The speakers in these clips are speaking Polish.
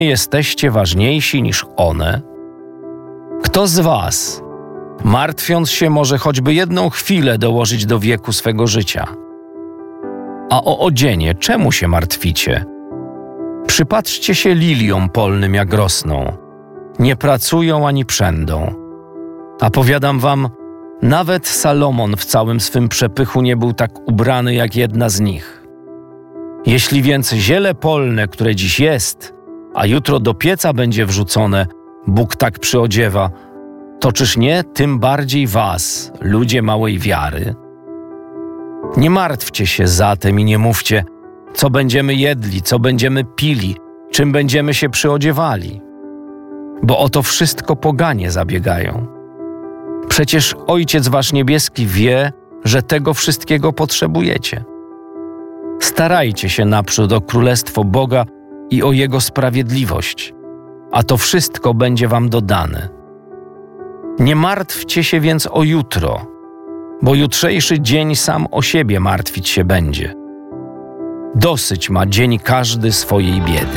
jesteście ważniejsi niż one? Kto z was, martwiąc się, może choćby jedną chwilę dołożyć do wieku swego życia? A o odzienie czemu się martwicie? Przypatrzcie się liliom polnym, jak rosną. Nie pracują ani przędą. A powiadam wam, nawet Salomon w całym swym przepychu nie był tak ubrany jak jedna z nich. Jeśli więc ziele polne, które dziś jest, a jutro do pieca będzie wrzucone, Bóg tak przyodziewa, to czyż nie tym bardziej was, ludzie małej wiary? Nie martwcie się zatem i nie mówcie, co będziemy jedli, co będziemy pili, czym będziemy się przyodziewali. Bo o to wszystko poganie zabiegają. Przecież Ojciec wasz niebieski wie, że tego wszystkiego potrzebujecie. Starajcie się naprzód o Królestwo Boga i o Jego sprawiedliwość, a to wszystko będzie wam dodane. Nie martwcie się więc o jutro, bo jutrzejszy dzień sam o siebie martwić się będzie. Dosyć ma dzień każdy swojej biedy.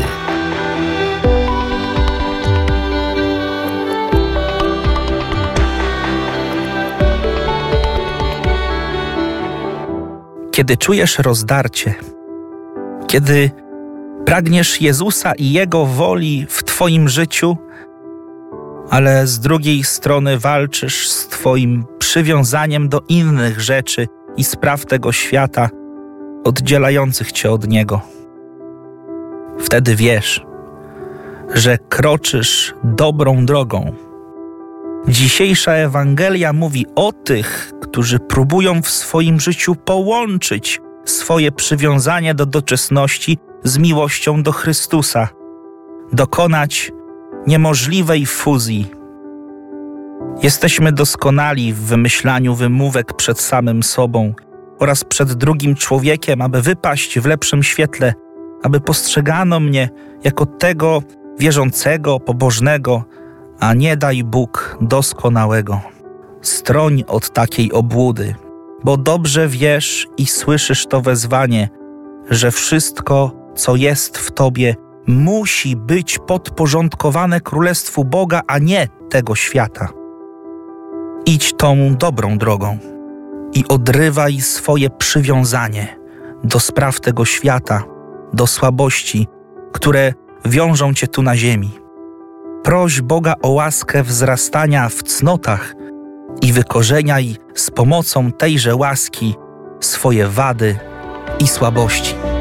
Kiedy czujesz rozdarcie, kiedy pragniesz Jezusa i Jego woli w Twoim życiu, ale z drugiej strony walczysz z Twoim przywiązaniem do innych rzeczy i spraw tego świata, oddzielających Cię od Niego. Wtedy wiesz, że kroczysz dobrą drogą. Dzisiejsza Ewangelia mówi o tych, którzy próbują w swoim życiu połączyć swoje przywiązanie do doczesności z miłością do Chrystusa, dokonać niemożliwej fuzji. Jesteśmy doskonali w wymyślaniu wymówek przed samym sobą oraz przed drugim człowiekiem, aby wypaść w lepszym świetle, aby postrzegano mnie jako tego wierzącego, pobożnego, a nie daj Bóg doskonałego. Stroń od takiej obłudy, bo dobrze wiesz i słyszysz to wezwanie, że wszystko, co jest w tobie, musi być podporządkowane Królestwu Boga, a nie tego świata. Idź tą dobrą drogą i odrywaj swoje przywiązanie do spraw tego świata, do słabości, które wiążą cię tu na ziemi. Proś Boga o łaskę wzrastania w cnotach i wykorzeniaj z pomocą tejże łaski swoje wady i słabości.